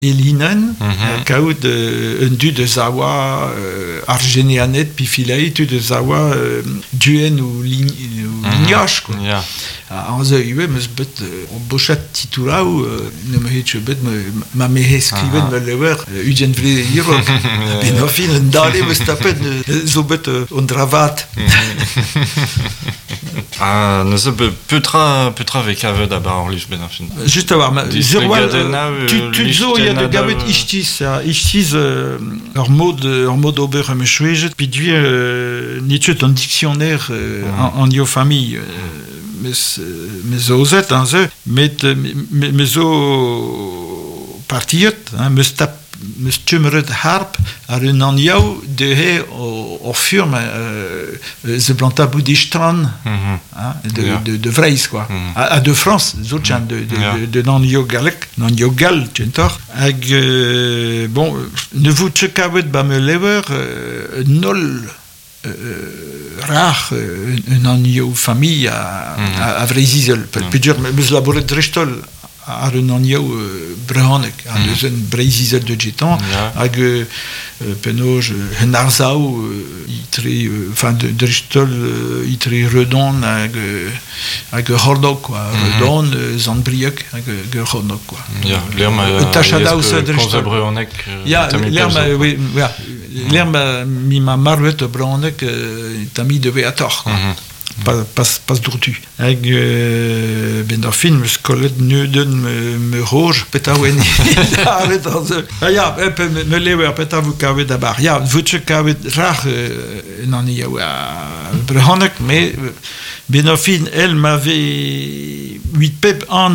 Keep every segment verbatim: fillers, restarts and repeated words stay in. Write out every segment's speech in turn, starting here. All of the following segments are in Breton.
Elinen, Mhm. kaout euh, un du de zawa euh, argénianet pifilei tu de zawa euh, duen ou lign- ou lignage quoi. Ja. En ze iwe meus bet euh, on bochat titura ou ne me het bet me ma me skriven me lewer ugen vre hiro. Ben ofin un dale meus tapet euh, zo bet euh, on dravat. Ah, ne se be petra petra ve kavet a bar orlich ben afin. Juste avoir ma Dis zerwal legadena, euh, tu tu zo il y a de lichtenada, gavet euh, ichtis ichtis leur mode leur mode ober me chouejet puis du nitu ton dictionnaire euh, en en yo famille euh, mes mes ozet en ze met mes mes o partiet hein me stap me stumeret harp ar un an jou de he o o firme euh, ze planta boudistran Mhm. hein, de, Ja. de, de Vreis, quoi. Mm. À, à de France, zotchan, de, de, Ja. de, de nan yo galek, nan yo gal, tjentor. Hag, euh, bon, ne vous tchekavet ba me lever, euh, nol, euh, rare, euh, nan yo famille à, Mm. à, à Vreisizel. Mm. Peut dire, mais la bolet drestol, ar un an yo euh, brehanek, ar Mm. deus un Breisizel de jetan, Ja. hag euh, penoj un arzao euh, itre euh, enfin de dristol euh, itre redon hag euh, hag hordok quoi Mhm. redon euh, zandbriek hag hag hordok quoi Ja, lerm Euh, tachada ou ça, dristol. Konze breonek. ja l'herbe oui ja l'herbe mi ma marvet bronek tami de ator quoi pas pas pas d'urtu hag euh, ben der film skollet nuden me me roge petawen arret az ja me me lewer peta vous kavet d'abord ja vous che kavet rare nan ya brehanek mais ben der film elle m'avait huit pep an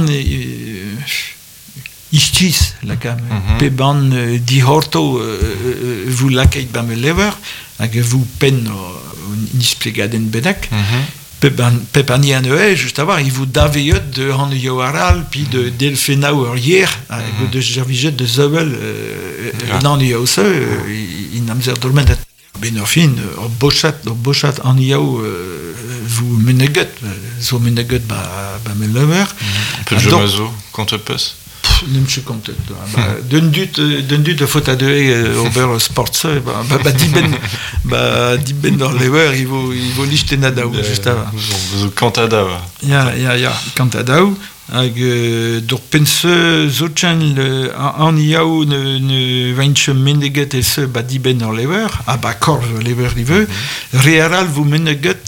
istis la cam Mhm. peban euh, di horto euh, euh, vous lakeit ba me lewer hag vous pen nisplegaden benak Pepani an eo, just avoir, il vous daveillet de han yo aral, puis de delfenau ur hier, avec de gerviget de zebel, nan yo se, in amzer dolmenet. Ben ur fin, ur bochat, ur bochat an yo, vous meneget, zo meneget ba ba me lever. Peu de mazo, quand te passe. Nem se kontet. D'un dut, d'un dut de faute à deux ober sports, bah bah diben, bah diben dans lever, il vaut il vaut lichtenadau juste avant. Zo kantada va. Ja ja ja kantadau hag dor pense zotchen le an iau ne ne vainche meneget e se ba diben dans lever, ah bah kor lever live, real vous meneget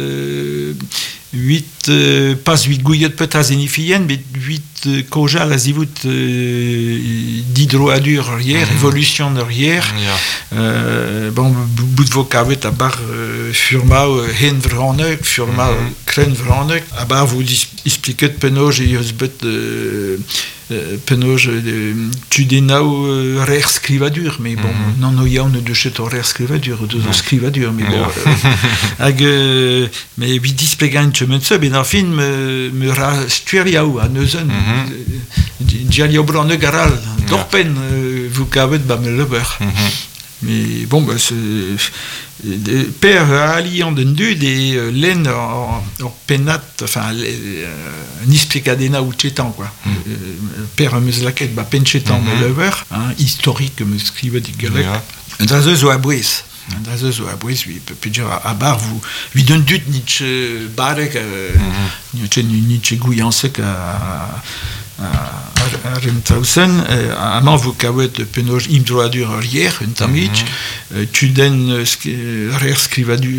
huit euh, pas huit gouillet peut-être zenifien mais huit euh, koja la zivut euh, d'hydroadur hier mm. évolution derrière Ja. euh, bon bout de vocavet à bar euh, furma hen vranek furma Mhm. kren vranek à bar vous expliquez de penoj et husbet euh, penoj tu denau euh, rare scrivadur mais bon Mhm. non no yaun de chet rare scrivadur de Mhm. scrivadur mais bon Ja. euh, hag euh, mais vi displegañ chemen se ben ar fin me me ra stueriaou a neuzen dialio brane garal dorpen euh, vous kavet ba me leber Mhm. mais bon bah c'est de père alliant den dud et euh, len en penat enfin euh, nisplicadena ou chetan quoi Mm. euh, père meus laket ba penchetan Mhm. me lever hein historique me skrive di galek Ja. un drazeus o abouez un drazeus o abouez oui peut dire à bar vous vi d'un dud nitch barek nitch nitch gouillansek à à Rentausen, à man vous kavet penoj imdroadur ar hier, un tamich, tu den rare scrivadur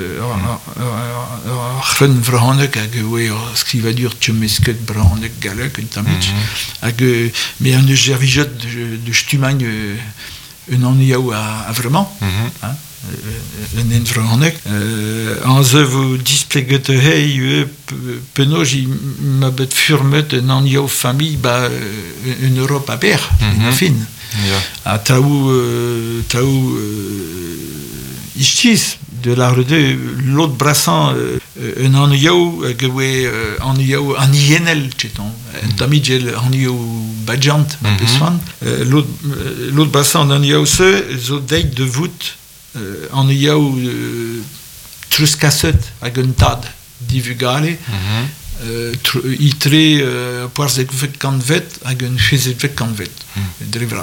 ar ren vranek hag oe ar scrivadur tchemesket branek galek, un tamich, hag me an eus gervijet de stumagne un an yaou a vraiment, hein, un en vranek. An ze vo displeget e hei ue penoj ma bet furmet un an yaou famille ba en Europe a ber, en fin. Ja. A traou traou istis de la rede l'autre brassant un an yaou hag oe an yaou an ienel cheton un tamidjel an yaou badjant ma peswan l'autre l'autre brassant an yaou se zo deit de vout Uh, an yaou uh, truskasset hag un tad divugale Mhm. uh, itre uh, poarzek vek kanvet hag un chezet vek kanvet. Mm. Drevra.